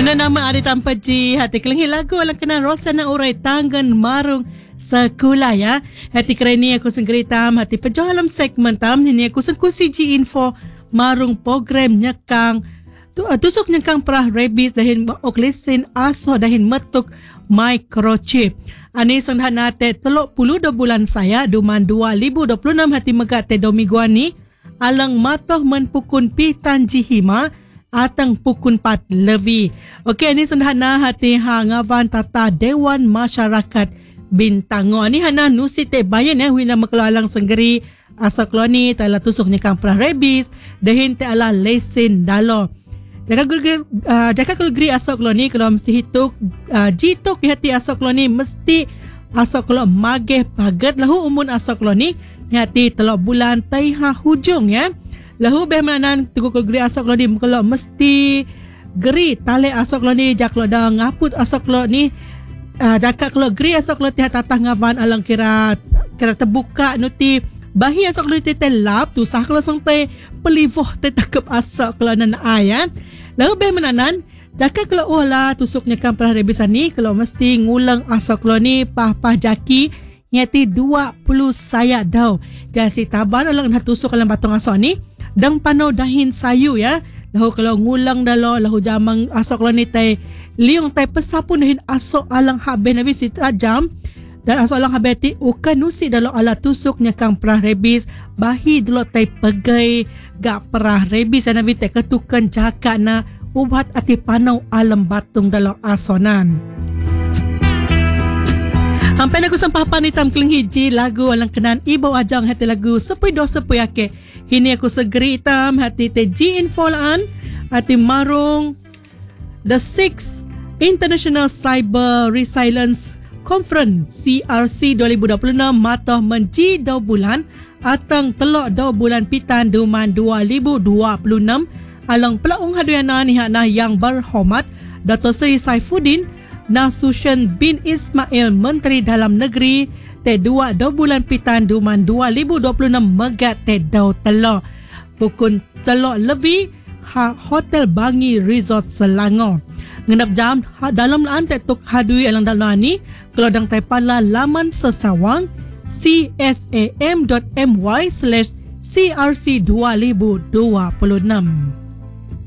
Guna nama Adi Tanpa Ji, hati kelenghi lagu alang kenal Rosana Urai Tanggan Marung Sekolah ya. Hati kerani aku senggeri tam, hati pejuang dalam segmen tam. Ini aku sengkusi Ji Info Marung program nyekang tusuk nyekang perah rabies dahin oklesin aso dahin metuk microchip. Ani sangdahan nate 32 bulan saya duman 2026 hati megat te domiguani alang matoh menpukun pitan jihima atang pukun 4 lebih. Okey, ini sendahana hati hangavan tata Dewan Masyarakat Bintango. Ni hana nusi te bayan ya wina makelalang senggeri asa koloni tala tusuk nyekang perah rabies dahin te ala lesen dalo. Jaka kelgri asok koloni kalau mesti hituk jituk hati asok koloni mesti asok koloni mageh pagat lahu umun asok koloni hati telok bulan taiha hujung ya. Lahu behmanan tugu kelgri asok koloni kalau mesti geri tale asok koloni jak lo dah ngaput asok koloni jaka kalau geri asok koloni tihat tatah ngavan alang kira terbuka nuti bahi asok koloni telap tu sah kalau sampai pelivoh tetakap asok koloni na ayat. Lalu behmenanan jaka kalau olah tusuk nyekang perah rabies ni kalau mesti ngulang asok koloni pah jaki nyati 20 saya dau. Jadi taban alang nak tusuk dalam batang asok ni dang panau dahin sayu ya. Lahu kalau ngulang dalo lahu jamang asok koloni tai liung tai pesapun dahin asok alang habis nabi sitajam dan asok alang habis ti ukan nusi dalo ala tusuk nyekang perah rabies bahi dulu tai pegai gak perah rabies nabi tai ketukan jaka na ubat ati panau alam batung dalam asonan. Hampai aku sampapan hitam keling hiji lagu alang kenan ibu ajang hati lagu sepui do sepui ake. Ini aku segeri hitam hati te Ji Info laan hati marung the 6th International Cyber Resilience Conference CRC 2026 matoh menji 2 bulan atang telok 2 bulan pitan duman 2026 alang pelaung haduyana ni hana yang berhormat Dato' Seri Saifuddin Nasution bin Ismail Menteri Dalam Negeri te 2 bulan pitan duman 2026 megat te dau telok pukun telok lebih Hotel Bangi Resort Selangor. Ngenap jam dalam laan te tuk hadui alang dalam ni kalau dang tai pala laman sesawang csam.my/crc2026.